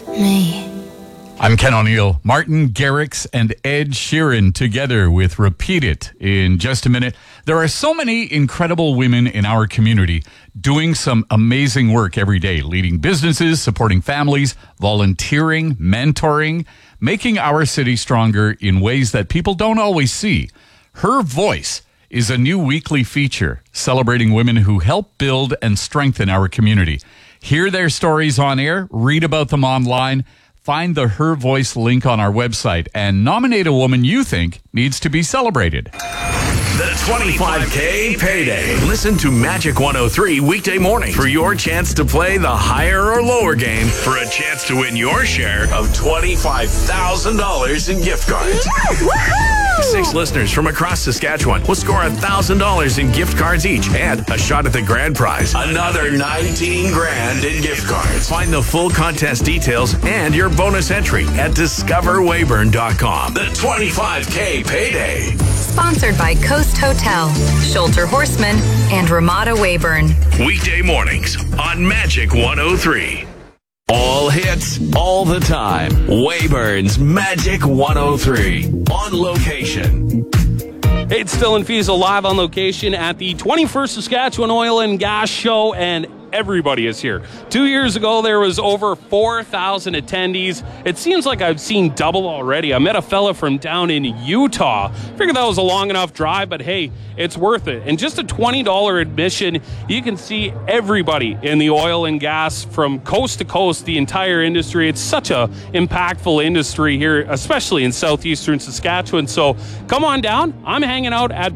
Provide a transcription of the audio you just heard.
me. I'm Ken O'Neill. Martin Garrix and Ed Sheeran together with Repeat It in just a minute. There are so many incredible women in our community doing some amazing work every day, leading businesses, supporting families, volunteering, mentoring, making our city stronger in ways that people don't always see. Her Voice is a new weekly feature celebrating women who help build and strengthen our community. Hear their stories on air, read about them online, find the Her Voice link on our website, and nominate a woman you think needs to be celebrated. The 25K Payday. Listen to Magic 103 weekday morning for your chance to play the higher or lower game for a chance to win your share of $25,000 in gift cards. Woohoo! 6 listeners from across Saskatchewan will score $1,000 in gift cards each and a shot at the grand prize. Another 19 grand in gift cards. Find the full contest details and your bonus entry at discoverweyburn.com. The 25K Payday. Sponsored by Coast Hotel, Sholter Horseman, and Ramada Weyburn. Weekday mornings on Magic 103. All hits, all the time. Weyburn's Magic 103. On location. Hey, it's Dylan Fiesel live on location at the 21st Saskatchewan Oil and Gas Show, and everybody is here. 2 years ago, there was over 4,000 attendees. It seems like I've seen double already. I met a fella from down in Utah. Figured that was a long enough drive, but hey, it's worth it. And just a $20 admission, you can see everybody in the oil and gas from coast to coast, the entire industry. It's such a impactful industry here, especially in southeastern Saskatchewan. So come on down. I'm hanging out at